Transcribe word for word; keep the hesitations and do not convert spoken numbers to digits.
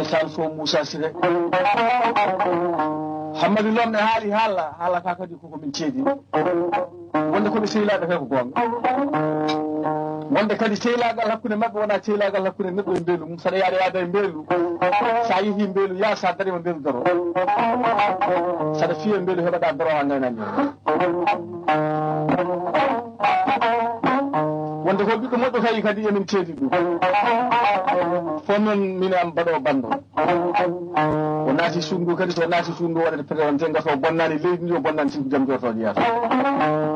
sal fo Moussa Sire Hammadou Lom ne haali haala haala ka kadi koko min ceedi wonde koɓe sehilaɓe kay ko gonga wonde kadi sehilagal hakkude mabɓe wona sehilagal hakkude neɗɗo e mbeelu saɗa yaada yaada e mbeelu sa yeehi mbeelu ya sa darima mbeelu daro saɗa fiya mbeelu heɓaɗa daro ha gaynani wonde ko ɓiɗɗo moƴƴo kay kadi emin ceedi ɗum fo noon min am mbaɗo bando o naati suudu kadi so naati suudu waɗata présenté gato bonnani leydi ndi o bonnani sinko jaam jortoɗo yiyata